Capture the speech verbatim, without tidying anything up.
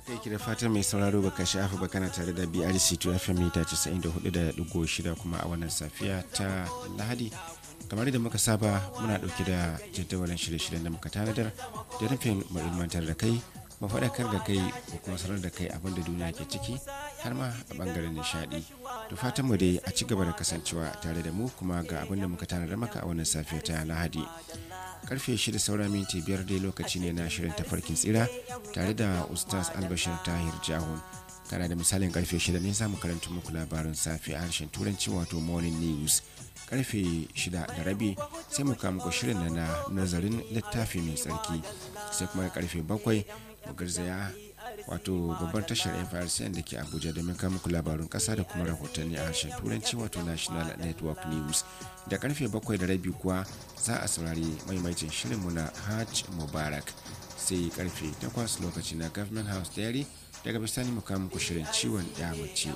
kai ki da fatan mai sauraro baka shafa ba kana tare da B R C to F M mita casa'in da hudu da digo shida kuma a wannan safiya ta Lahadi kamar da muka saba muna dauke da jadawalin shirye-shiryen da muka tanadar da nufin mu ilmantar da kai mu faɗakar da kai ko kuma sanar da kai abin da duniya ke ciki har ma a bangaren nishadi. To fatan mu dai a ci gaba da kasancewa tare da mu kuma ga abin da muka tanadar maka a wannan safiya ta Lahadi. Karfe shida saura minti biyar dai lokaci ne na shirin tafarkin tsira tare da Ustaz Albashir Tahir Jahun. Kana da misalin karfe shida ne za mu karanta muku labarin safe a harshen turanci wato morning news. Karfe shida da rabi sai mu kawo muku shirin na nazarin littafi mai tsarki, sai kuma karfe bakwai mu garzaya wato babbar tashar F R C da ke Abuja domin kawo muku labarun kasa da kuma rahotanni a harshen turanci wato National Network News. Da karfe bakwai da rabi kuwa za a saurari maimaitin shirinmu na Hajj Mubarak, sai karfe takwas lokaci na Government House Diary. Daga bisani mu kawo muku shirin ciwon ya mace